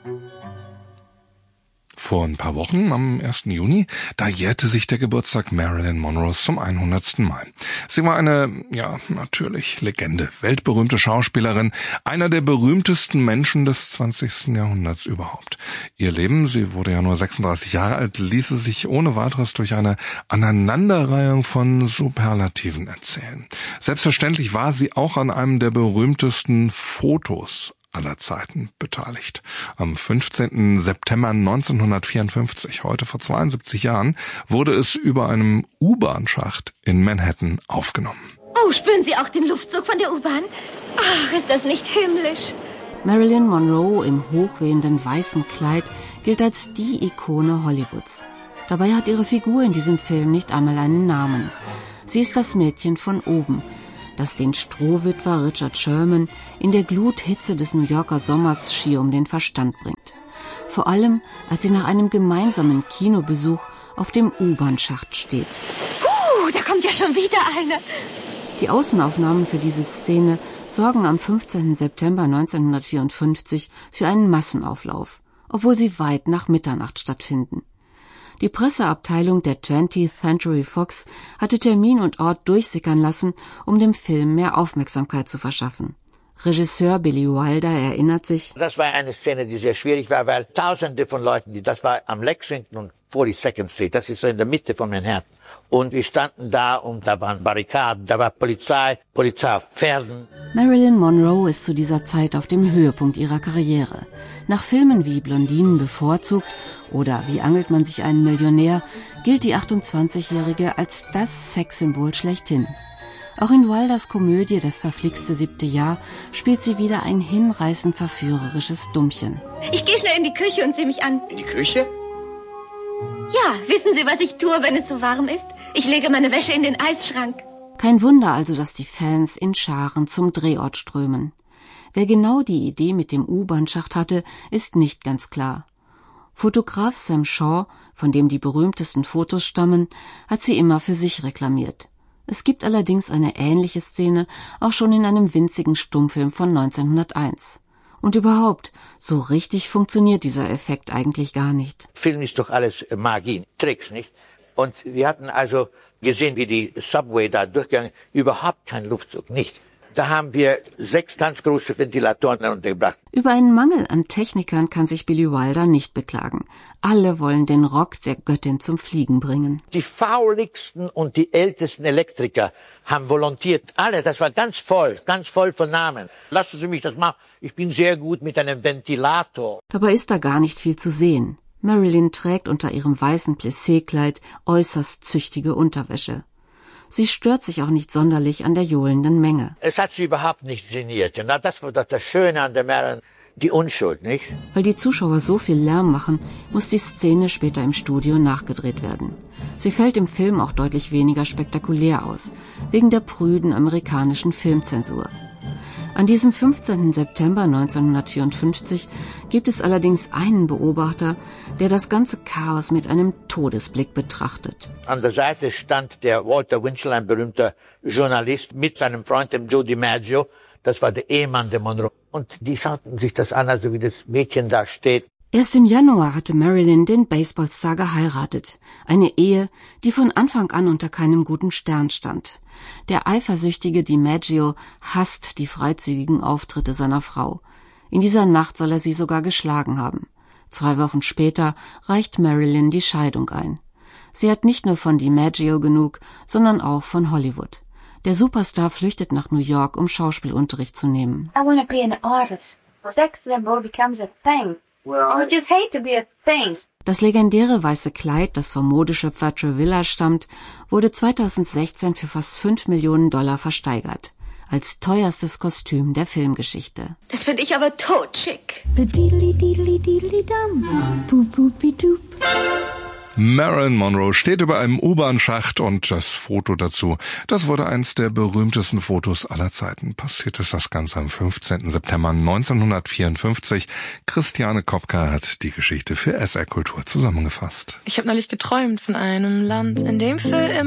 Vor ein paar Wochen, am 1. Juni, da jährte sich der Geburtstag Marilyn Monroes zum 100. Mal. Sie war eine, ja, natürlich Legende, weltberühmte Schauspielerin, einer der berühmtesten Menschen des 20. Jahrhunderts überhaupt. Ihr Leben, sie wurde ja nur 36 Jahre alt, ließe sich ohne weiteres durch eine Aneinanderreihung von Superlativen erzählen. Selbstverständlich war sie auch an einem der berühmtesten Fotos aller Zeiten beteiligt. Am 15. September 1954, heute vor 72 Jahren, wurde es über einem U-Bahn-Schacht in Manhattan aufgenommen. Oh, spüren Sie auch den Luftzug von der U-Bahn? Ach, ist das nicht himmlisch? Marilyn Monroe im hochwehenden weißen Kleid gilt als die Ikone Hollywoods. Dabei hat ihre Figur in diesem Film nicht einmal einen Namen. Sie ist das Mädchen von oben, das den Strohwitwer Richard Sherman in der Gluthitze des New Yorker Sommers schier um den Verstand bringt. Vor allem, als sie nach einem gemeinsamen Kinobesuch auf dem U-Bahn-Schacht steht. Da kommt ja schon wieder eine. Die Außenaufnahmen für diese Szene sorgen am 15. September 1954 für einen Massenauflauf, obwohl sie weit nach Mitternacht stattfinden. Die Presseabteilung der 20th Century Fox hatte Termin und Ort durchsickern lassen, um dem Film mehr Aufmerksamkeit zu verschaffen. Regisseur Billy Wilder erinnert sich: Das war eine Szene, die sehr schwierig war, weil Tausende von Leuten, das war am Lexington und 42nd Street, das ist so in der Mitte von Manhattan. Und wir standen da und da waren Barrikaden, da war Polizei auf Pferden. Marilyn Monroe ist zu dieser Zeit auf dem Höhepunkt ihrer Karriere. Nach Filmen wie Blondinen bevorzugt oder Wie angelt man sich einen Millionär gilt die 28-Jährige als das Sexsymbol schlechthin. Auch in Wilders Komödie Das verflixte 7. Jahr spielt sie wieder ein hinreißend verführerisches Dummchen. Ich gehe schnell in die Küche und sehe mich an. In die Küche? Ja, wissen Sie, was ich tue, wenn es so warm ist? Ich lege meine Wäsche in den Eisschrank. Kein Wunder also, dass die Fans in Scharen zum Drehort strömen. Wer genau die Idee mit dem U-Bahn-Schacht hatte, ist nicht ganz klar. Fotograf Sam Shaw, von dem die berühmtesten Fotos stammen, hat sie immer für sich reklamiert. Es gibt allerdings eine ähnliche Szene auch schon in einem winzigen Stummfilm von 1901. Und überhaupt, so richtig funktioniert dieser Effekt eigentlich gar nicht. Film ist doch alles Magie, Tricks, nicht? Und wir hatten also gesehen, wie die Subway da durchgegangen, überhaupt kein Luftzug, nicht. Da haben wir 6 ganz große Ventilatoren untergebracht. Über einen Mangel an Technikern kann sich Billy Wilder nicht beklagen. Alle wollen den Rock der Göttin zum Fliegen bringen. Die fauligsten und die ältesten Elektriker haben volontiert. Alle, das war ganz voll von Namen. Lassen Sie mich das machen. Ich bin sehr gut mit einem Ventilator. Dabei ist da gar nicht viel zu sehen. Marilyn trägt unter ihrem weißen Plissé-Kleid äußerst züchtige Unterwäsche. Sie stört sich auch nicht sonderlich an der johlenden Menge. Es hat sie überhaupt nicht geniert. Und das war das Schöne an der Marilyn, die Unschuld, nicht? Weil die Zuschauer so viel Lärm machen, muss die Szene später im Studio nachgedreht werden. Sie fällt im Film auch deutlich weniger spektakulär aus, wegen der prüden amerikanischen Filmzensur. An diesem 15. September 1954 gibt es allerdings einen Beobachter, der das ganze Chaos mit einem Todesblick betrachtet. An der Seite stand der Walter Winchell, ein berühmter Journalist, mit seinem Freund, dem Joe DiMaggio. Das war der Ehemann der Monroe. Und die schauten sich das an, also wie das Mädchen da steht. Erst im Januar hatte Marilyn den Baseballstar geheiratet. Eine Ehe, die von Anfang an unter keinem guten Stern stand. Der eifersüchtige DiMaggio hasst die freizügigen Auftritte seiner Frau. In dieser Nacht soll er sie sogar geschlagen haben. 2 Wochen später reicht Marilyn die Scheidung ein. Sie hat nicht nur von DiMaggio genug, sondern auch von Hollywood. Der Superstar flüchtet nach New York, um Schauspielunterricht zu nehmen. I want to be an artist. Sex symbol becomes a thing. I just hate to be a thing. Das legendäre weiße Kleid, das vom Modeschöpfer Trevilla stammt, wurde 2016 für fast $5 Millionen versteigert. Als teuerstes Kostüm der Filmgeschichte. Das finde ich aber totschick. Marilyn Monroe steht über einem U-Bahn-Schacht und das Foto dazu, das wurde eins der berühmtesten Fotos aller Zeiten. Passiert ist das Ganze am 15. September 1954. Christiane Kopka hat die Geschichte für SR Kultur zusammengefasst. Ich habe neulich geträumt von einem Land, in dem für